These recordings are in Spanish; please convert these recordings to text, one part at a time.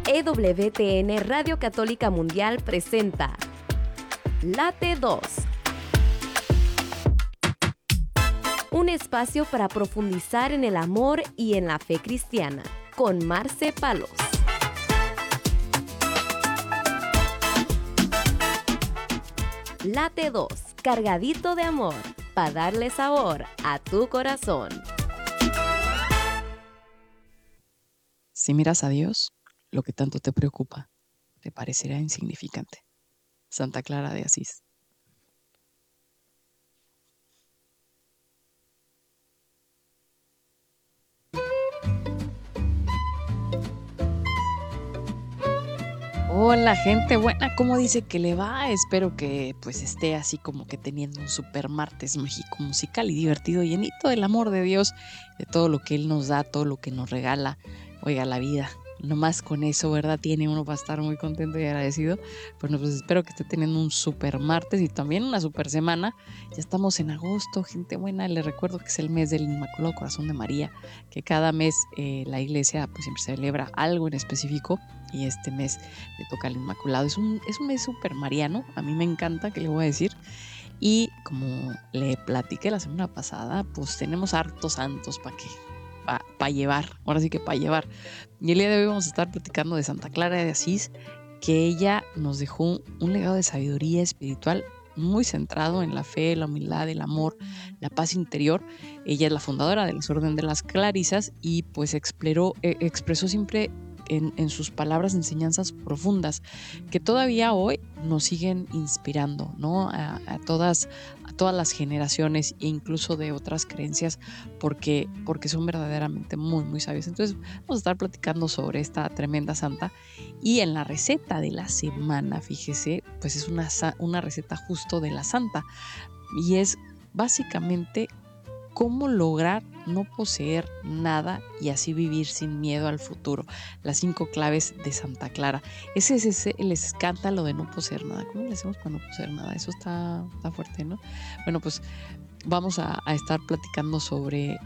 EWTN Radio Católica Mundial presenta Late 2. Un espacio para profundizar en el amor y en la fe cristiana, con Marce Palos. Late 2, cargadito de amor, para darle sabor a tu corazón. Si miras a Dios, lo que tanto te preocupa te parecerá insignificante. Santa Clara de Asís. Hola gente buena, ¿cómo dice que le va? Espero que pues esté así como que teniendo un super martes mágico, musical y divertido, llenito del amor de Dios, de todo lo que Él nos da, todo lo que nos regala. Oiga, la vida, nomás con eso, ¿verdad? Tiene uno para estar muy contento y agradecido. Bueno, pues espero que esté teniendo un super martes y también una super semana. Ya estamos en agosto, gente buena. Les recuerdo que es el mes del Inmaculado Corazón de María, que cada mes la iglesia pues siempre celebra algo en específico y este mes le toca al Inmaculado. Es un mes súper mariano, a mí me encanta, ¿qué le voy a decir? Y como le platiqué la semana pasada, pues tenemos hartos santos para llevar, ahora sí que para llevar. Y el día de hoy vamos a estar platicando de Santa Clara de Asís, que ella nos dejó un legado de sabiduría espiritual muy centrado en la fe, la humildad, el amor, la paz interior. Ella es la fundadora del Orden de las Clarisas y pues expresó siempre en sus palabras enseñanzas profundas que todavía hoy nos siguen inspirando, ¿no? A todas las generaciones e incluso de otras creencias porque son verdaderamente muy, muy sabios. Entonces vamos a estar platicando sobre esta tremenda santa y en la receta de la semana, fíjese, pues es una receta justo de la santa y es básicamente cómo lograr no poseer nada y así vivir sin miedo al futuro. Las 5 claves de Santa Clara. Ese es el escándalo de no poseer nada. ¿Cómo le hacemos para no poseer nada? Eso está fuerte, ¿no? Bueno, pues vamos a estar platicando sobre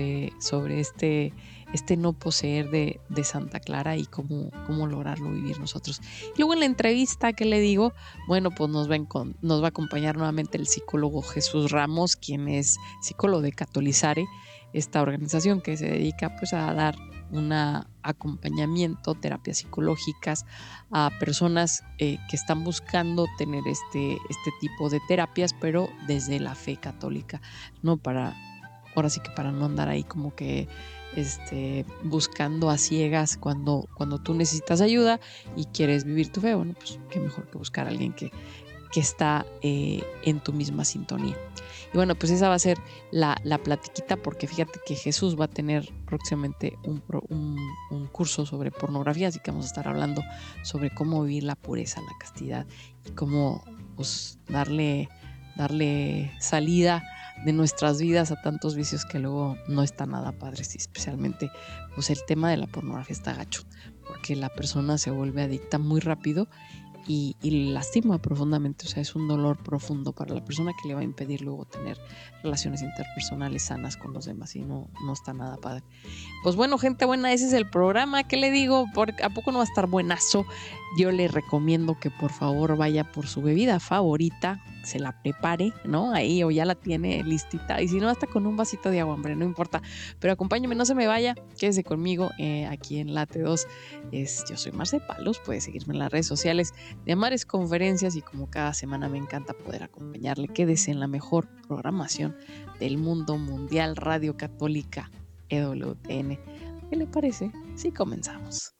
este no poseer de Santa Clara y cómo lograrlo vivir nosotros. Y luego en la entrevista, ¿qué le digo? Bueno, pues nos va a acompañar nuevamente el psicólogo Jesús Ramos, quien es psicólogo de Catolizare, esta organización que se dedica pues a dar un acompañamiento, terapias psicológicas a personas que están buscando tener este tipo de terapias, pero desde la fe católica, no ahora sí que para no andar ahí como que buscando a ciegas cuando tú necesitas ayuda y quieres vivir tu fe. Bueno, pues qué mejor que buscar a alguien que está en tu misma sintonía. Y bueno, pues esa va a ser la platiquita, porque fíjate que Jesús va a tener próximamente un curso sobre pornografía, así que vamos a estar hablando sobre cómo vivir la pureza, la castidad y cómo pues darle salida de nuestras vidas a tantos vicios que luego no está nada padres, y especialmente pues el tema de la pornografía está gacho, porque la persona se vuelve adicta muy rápido y lastima profundamente, o sea, es un dolor profundo para la persona que le va a impedir luego tener relaciones interpersonales sanas con los demás y no está nada padre. Pues bueno, gente buena, ese es el programa, ¿qué le digo? ¿A poco no va a estar buenazo? Yo le recomiendo que por favor vaya por su bebida favorita, se la prepare, ¿no? Ahí o ya la tiene listita, y si no, hasta con un vasito de agua, hombre, no importa, pero acompáñeme, no se me vaya, quédese conmigo aquí en Late 2. Yo soy Marce Palos, puede seguirme en las redes sociales de Amares Conferencias y como cada semana me encanta poder acompañarle. Quédese en la mejor programación del mundo mundial, Radio Católica EWTN. ¿Qué le parece? Sí, comenzamos.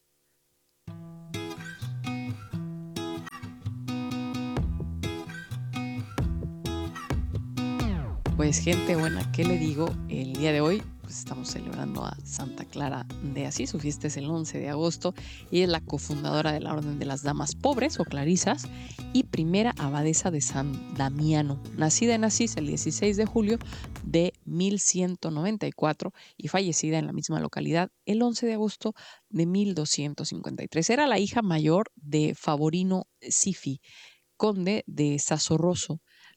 Pues gente buena, ¿qué le digo? El día de hoy pues estamos celebrando a Santa Clara de Asís. Su fiesta es el 11 de agosto y es la cofundadora de la Orden de las Damas Pobres o Clarisas y primera abadesa de San Damiano, nacida en Asís el 16 de julio de 1194 y fallecida en la misma localidad el 11 de agosto de 1253. Era la hija mayor de Favorino Sifi, conde de Sassorroso,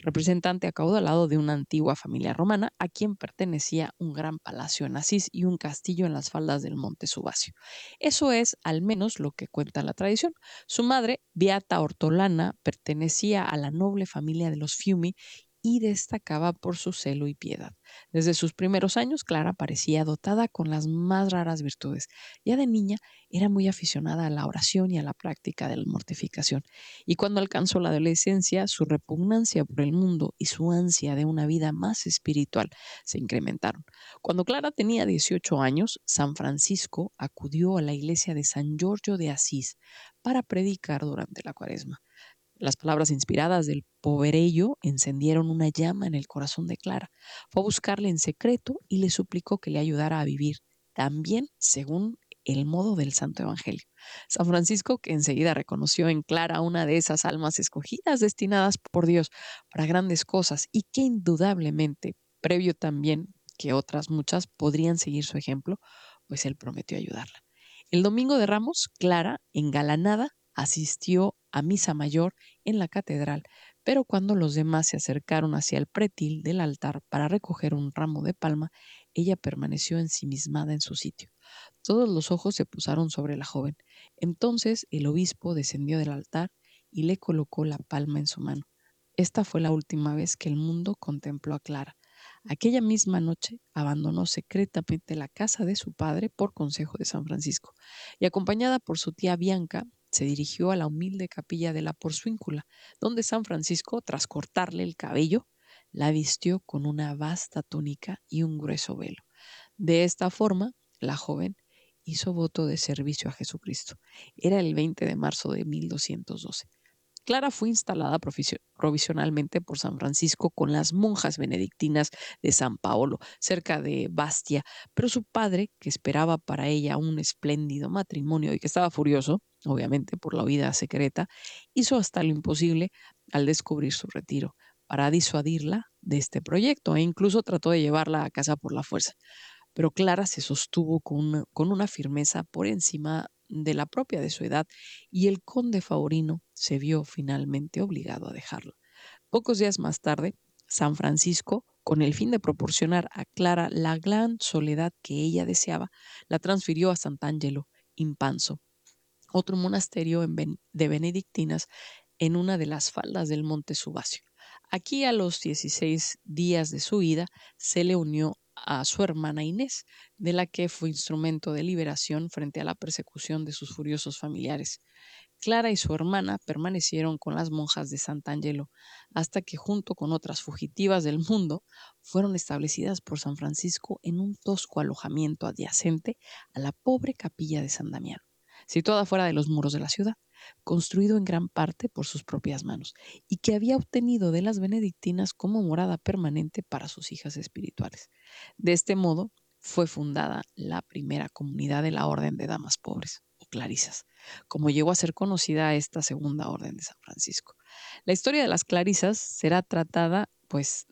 representante acaudalado de una antigua familia romana a quien pertenecía un gran palacio en Asís y un castillo en las faldas del monte Subasio. Eso es al menos lo que cuenta la tradición. Su madre, Beata Ortolana, pertenecía a la noble familia de los Fiumi y destacaba por su celo y piedad. Desde sus primeros años, Clara parecía dotada con las más raras virtudes. Ya de niña era muy aficionada a la oración y a la práctica de la mortificación, y cuando alcanzó la adolescencia, su repugnancia por el mundo y su ansia de una vida más espiritual se incrementaron. Cuando Clara tenía 18 años, San Francisco acudió a la iglesia de San Giorgio de Asís para predicar durante la Cuaresma. Las palabras inspiradas del poverello encendieron una llama en el corazón de Clara. Fue a buscarle en secreto y le suplicó que le ayudara a vivir también según el modo del Santo Evangelio. San Francisco, que enseguida reconoció en Clara una de esas almas escogidas destinadas por Dios para grandes cosas y que indudablemente, previo también que otras muchas podrían seguir su ejemplo, pues él prometió ayudarla. El domingo de Ramos, Clara, engalanada, asistió a misa mayor en la catedral, pero cuando los demás se acercaron hacia el pretil del altar para recoger un ramo de palma, ella permaneció ensimismada en su sitio. Todos los ojos se posaron sobre la joven. Entonces el obispo descendió del altar y le colocó la palma en su mano. Esta fue la última vez que el mundo contempló a Clara. Aquella misma noche abandonó secretamente la casa de su padre por consejo de San Francisco y, acompañada por su tía Bianca, se dirigió a la humilde capilla de la Porciúncula, donde San Francisco, tras cortarle el cabello, la vistió con una vasta túnica y un grueso velo. De esta forma, la joven hizo voto de servicio a Jesucristo. Era el 20 de marzo de 1212. Clara fue instalada provisionalmente por San Francisco con las monjas benedictinas de San Paolo, cerca de Bastia, pero su padre, que esperaba para ella un espléndido matrimonio y que estaba furioso, obviamente por la vida secreta, hizo hasta lo imposible al descubrir su retiro para disuadirla de este proyecto e incluso trató de llevarla a casa por la fuerza. Pero Clara se sostuvo con una firmeza por encima de la propia de su edad y el conde Favorino se vio finalmente obligado a dejarla. Pocos días más tarde, San Francisco, con el fin de proporcionar a Clara la gran soledad que ella deseaba, la transfirió a Sant'Angelo in Panzo, otro monasterio de benedictinas en una de las faldas del monte Subasio. Aquí, a los 16 días de su vida, se le unió a su hermana Inés, de la que fue instrumento de liberación frente a la persecución de sus furiosos familiares. Clara y su hermana permanecieron con las monjas de Sant'Angelo hasta que, junto con otras fugitivas del mundo, fueron establecidas por San Francisco en un tosco alojamiento adyacente a la pobre capilla de San Damiano, situada fuera de los muros de la ciudad, construido en gran parte por sus propias manos, y que había obtenido de las benedictinas como morada permanente para sus hijas espirituales. De este modo, fue fundada la primera comunidad de la Orden de Damas Pobres, o Clarisas, como llegó a ser conocida esta segunda orden de San Francisco. La historia de las Clarisas será tratada pues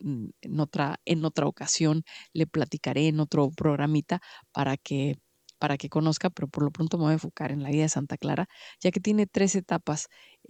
en otra ocasión, le platicaré en otro programita para que conozca, pero por lo pronto me voy a enfocar en la vida de Santa Clara, ya que tiene 3 etapas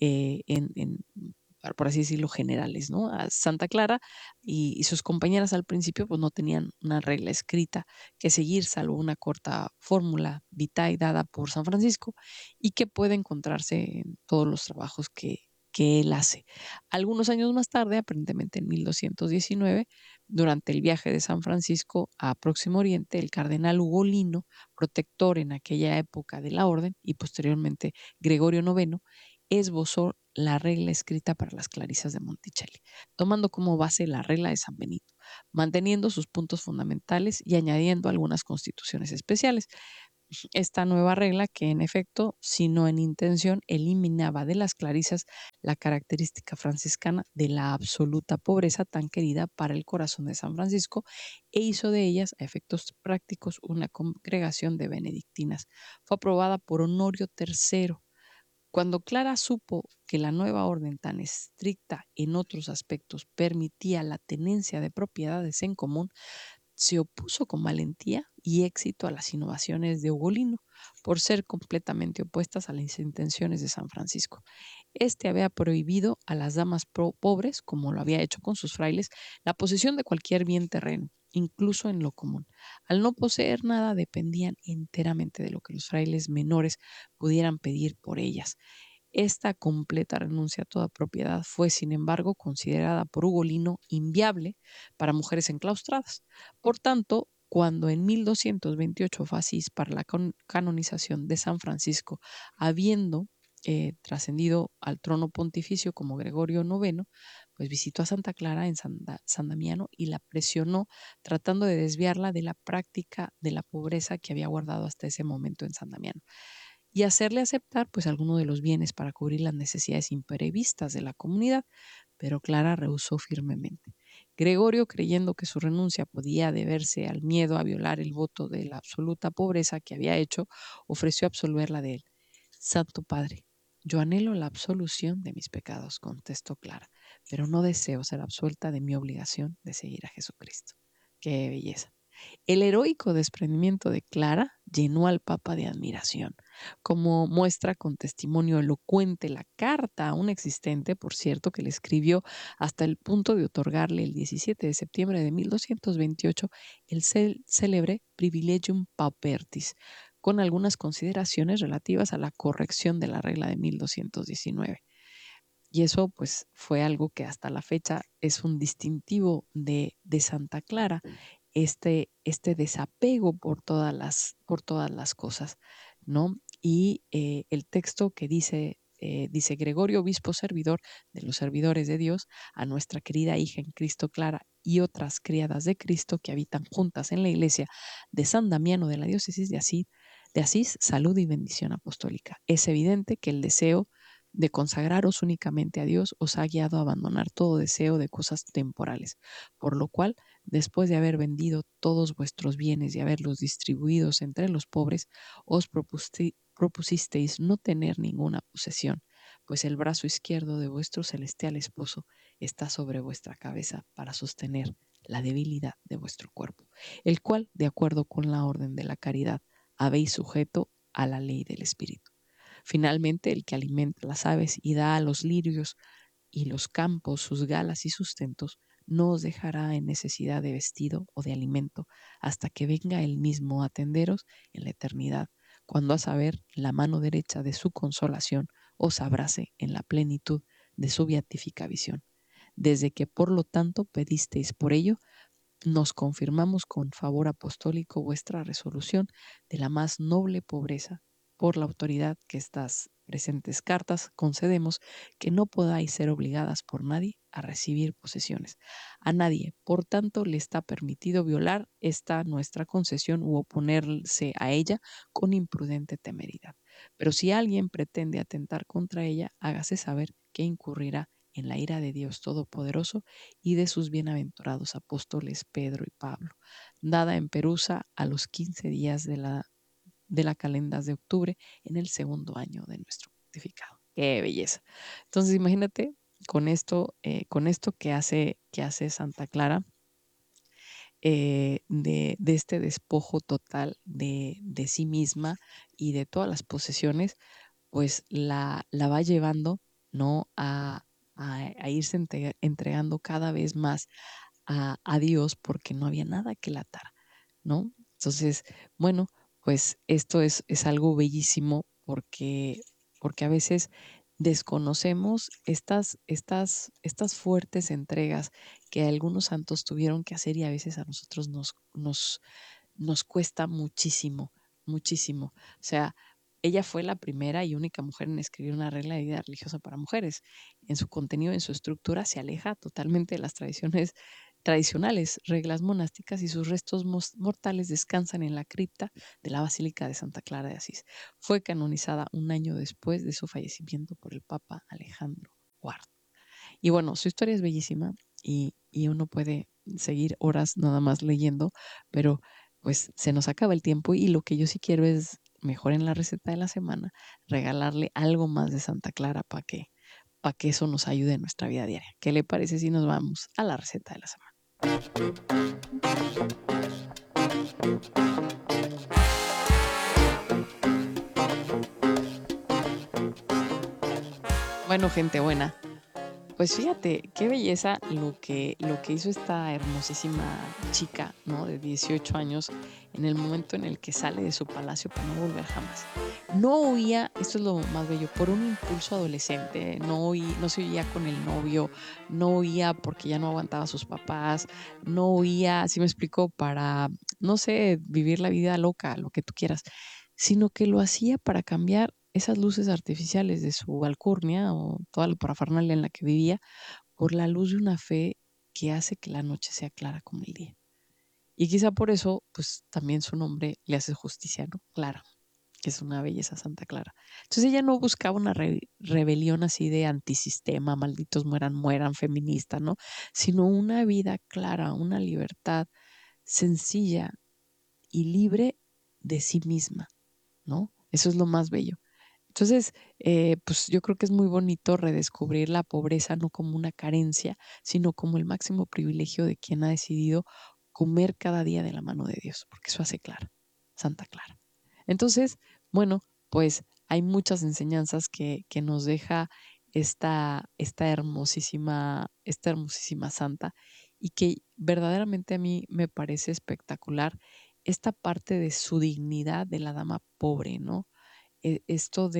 por así decirlo, generales, ¿no? A Santa Clara y sus compañeras al principio pues no tenían una regla escrita que seguir, salvo una corta fórmula vitae dada por San Francisco y que puede encontrarse en todos los trabajos que él hace. Algunos años más tarde, aparentemente en 1219, durante el viaje de San Francisco a Próximo Oriente, el cardenal Ugolino, protector en aquella época de la orden, y posteriormente Gregorio IX, esbozó la regla escrita para las Clarisas de Monticelli, tomando como base la regla de San Benito, manteniendo sus puntos fundamentales y añadiendo algunas constituciones especiales. Esta nueva regla, que en efecto, si no en intención, eliminaba de las Clarisas la característica franciscana de la absoluta pobreza tan querida para el corazón de San Francisco, e hizo de ellas, a efectos prácticos, una congregación de benedictinas. Fue aprobada por Honorio III. Cuando Clara supo que la nueva orden tan estricta en otros aspectos permitía la tenencia de propiedades en común, se opuso con valentía y éxito a las innovaciones de Ugolino, por ser completamente opuestas a las intenciones de San Francisco. Este había prohibido a las damas pobres, como lo había hecho con sus frailes, la posesión de cualquier bien terreno, incluso en lo común. Al no poseer nada, dependían enteramente de lo que los frailes menores pudieran pedir por ellas. Esta completa renuncia a toda propiedad fue, sin embargo, considerada por Ugolino inviable para mujeres enclaustradas. Por tanto, cuando en 1228 fue asís para la canonización de San Francisco, habiendo trascendido al trono pontificio como Gregorio IX, pues visitó a Santa Clara en San Damiano y la presionó tratando de desviarla de la práctica de la pobreza que había guardado hasta ese momento en San Damiano y hacerle aceptar pues alguno de los bienes para cubrir las necesidades imprevistas de la comunidad, pero Clara rehusó firmemente. Gregorio, creyendo que su renuncia podía deberse al miedo a violar el voto de la absoluta pobreza que había hecho, ofreció absolverla de él. Santo Padre, yo anhelo la absolución de mis pecados, contestó Clara, pero no deseo ser absuelta de mi obligación de seguir a Jesucristo. ¡Qué belleza! El heroico desprendimiento de Clara llenó al Papa de admiración, como muestra con testimonio elocuente la carta aún existente, por cierto, que le escribió hasta el punto de otorgarle el 17 de septiembre de 1228 el célebre Privilegium Paupertis, con algunas consideraciones relativas a la corrección de la regla de 1219. Y eso pues fue algo que hasta la fecha es un distintivo de Santa Clara, este desapego por todas las cosas, ¿no? Y el texto que dice Gregorio, obispo servidor de los servidores de Dios, a nuestra querida hija en Cristo Clara y otras criadas de Cristo que habitan juntas en la iglesia de San Damiano de la diócesis de Asís, salud y bendición apostólica. Es evidente que el deseo de consagraros únicamente a Dios os ha guiado a abandonar todo deseo de cosas temporales, por lo cual, después de haber vendido todos vuestros bienes y haberlos distribuidos entre los pobres, os propusisteis no tener ninguna posesión, pues el brazo izquierdo de vuestro celestial esposo está sobre vuestra cabeza para sostener la debilidad de vuestro cuerpo, el cual, de acuerdo con la orden de la caridad, habéis sujeto a la ley del Espíritu. Finalmente, el que alimenta las aves y da a los lirios y los campos sus galas y sustentos, no os dejará en necesidad de vestido o de alimento hasta que venga él mismo a atenderos en la eternidad, cuando a saber la mano derecha de su consolación os abrace en la plenitud de su beatífica visión. Desde que por lo tanto pedisteis por ello, nos confirmamos con favor apostólico vuestra resolución de la más noble pobreza, por la autoridad que estas presentes cartas concedemos, que no podáis ser obligadas por nadie a recibir posesiones. A nadie, por tanto, le está permitido violar esta nuestra concesión u oponerse a ella con imprudente temeridad. Pero si alguien pretende atentar contra ella, hágase saber que incurrirá en la ira de Dios Todopoderoso y de sus bienaventurados apóstoles Pedro y Pablo, dada en Perusa a los 15 días de la calenda de octubre en el segundo año de nuestro pontificado. ¡Qué belleza! Entonces imagínate con esto que hace Santa Clara, de este despojo total de sí misma y de todas las posesiones, pues la va llevando, ¿no? A irse entregando cada vez más a Dios porque no había nada que la atar, ¿no? Entonces, bueno, pues esto es algo bellísimo porque a veces desconocemos estas fuertes entregas que algunos santos tuvieron que hacer y a veces a nosotros nos cuesta muchísimo, muchísimo. O sea, ella fue la primera y única mujer en escribir una regla de vida religiosa para mujeres. En su contenido, en su estructura, se aleja totalmente de las tradicionales reglas monásticas y sus restos mortales descansan en la cripta de la Basílica de Santa Clara de Asís. Fue canonizada un año después de su fallecimiento por el Papa Alejandro IV. Y bueno, su historia es bellísima y uno puede seguir horas nada más leyendo, pero pues se nos acaba el tiempo y lo que yo sí quiero es, mejor en la receta de la semana, regalarle algo más de Santa Clara para que eso nos ayude en nuestra vida diaria. ¿Qué le parece si nos vamos a la receta de la semana? Bueno, gente buena, pues fíjate, qué belleza lo que hizo esta hermosísima chica, ¿no? De 18 años, en el momento en el que sale de su palacio para no volver jamás. No huía, esto es lo más bello, por un impulso adolescente, no se huía con el novio, no huía porque ya no aguantaba a sus papás, no huía, así me explico, para, no sé, vivir la vida loca, lo que tú quieras, sino que lo hacía para cambiar esas luces artificiales de su alcurnia o toda la parafernalia en la que vivía por la luz de una fe que hace que la noche sea clara como el día. Y quizá por eso, pues también su nombre le hace justicia, ¿no? Clara, que es una belleza Santa Clara. Entonces ella no buscaba una rebelión así de antisistema, malditos mueran, mueran, feminista, ¿no? Sino una vida clara, una libertad sencilla y libre de sí misma, ¿no? Eso es lo más bello. Entonces, pues yo creo que es muy bonito redescubrir la pobreza no como una carencia, sino como el máximo privilegio de quien ha decidido comer cada día de la mano de Dios, porque eso hace Clara, Santa Clara. Entonces, bueno, pues hay muchas enseñanzas que nos deja esta hermosísima santa y que verdaderamente a mí me parece espectacular esta parte de su dignidad de la dama pobre, ¿no? Esto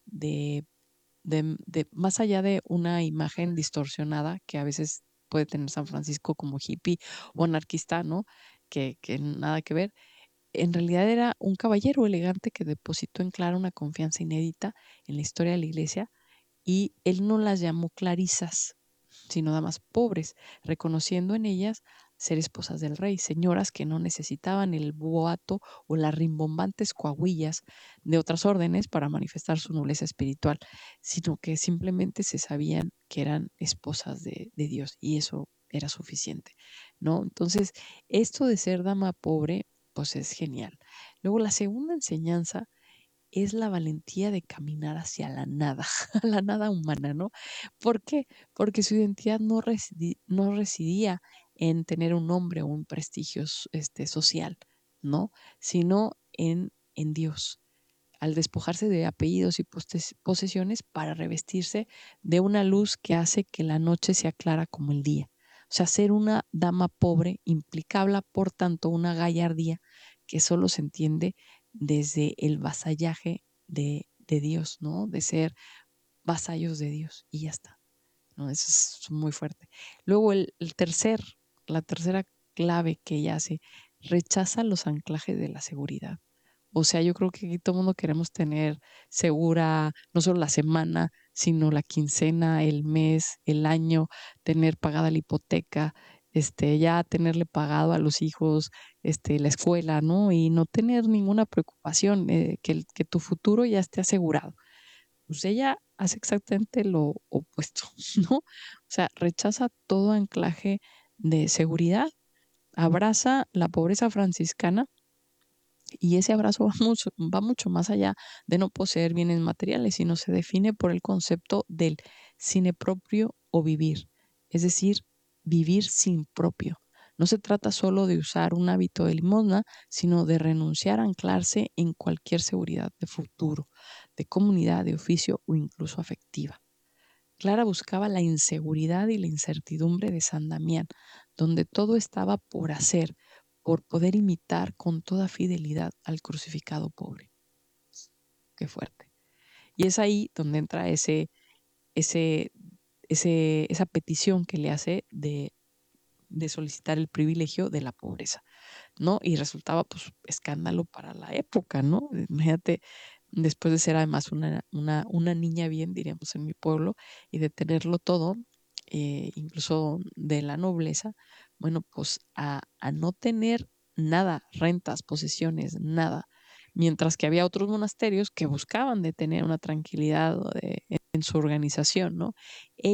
de más allá de una imagen distorsionada que a veces puede tener San Francisco como hippie o anarquista, ¿no? Que nada que ver. En realidad era un caballero elegante que depositó en Clara una confianza inédita en la historia de la iglesia y él no las llamó clarisas, sino damas pobres, reconociendo en ellas ser esposas del rey, señoras que no necesitaban el boato o las rimbombantes coahuillas de otras órdenes para manifestar su nobleza espiritual, sino que simplemente se sabían que eran esposas de Dios y eso era suficiente, ¿no? Entonces, esto de ser dama pobre, pues es genial. Luego, la segunda enseñanza es la valentía de caminar hacia la nada, a la nada humana, ¿no? ¿Por qué? Porque su identidad no residía en tener un nombre o un prestigio social, ¿no? Sino en Dios, al despojarse de apellidos y posesiones para revestirse de una luz que hace que la noche sea clara como el día. O sea, ser una dama pobre implicaba, por tanto, una gallardía que solo se entiende desde el vasallaje de Dios, ¿no? De ser vasallos de Dios y ya está, ¿no? Eso es muy fuerte. Luego la tercera clave que ella hace, rechaza los anclajes de la seguridad. O sea, yo creo que aquí todo el mundo queremos tener segura no solo la semana, sino la quincena, el mes, el año, tener pagada la hipoteca, ya tenerle pagado a los hijos, la escuela, ¿no? Y no tener ninguna preocupación, que tu futuro ya esté asegurado. Pues ella hace exactamente lo opuesto, ¿no? O sea, rechaza todo anclaje de seguridad, abraza la pobreza franciscana y ese abrazo va mucho más allá de no poseer bienes materiales, sino se define por el concepto del sine propio o vivir, es decir, vivir sin propio. No se trata solo de usar un hábito de limosna, sino de renunciar a anclarse en cualquier seguridad de futuro, de comunidad, de oficio o incluso afectiva. Clara buscaba la inseguridad y la incertidumbre de San Damián, donde todo estaba por hacer, por poder imitar con toda fidelidad al crucificado pobre. Qué fuerte. Y es ahí donde entra ese, esa petición que le hace de solicitar el privilegio de la pobreza, ¿no? Y resultaba pues escándalo para la época, ¿no? Imagínate, después de ser además una niña bien, diríamos en mi pueblo, y de tenerlo todo, incluso de la nobleza, bueno, pues a no tener nada, rentas, posesiones, nada, mientras que había otros monasterios que buscaban de tener una tranquilidad en su organización, ¿no?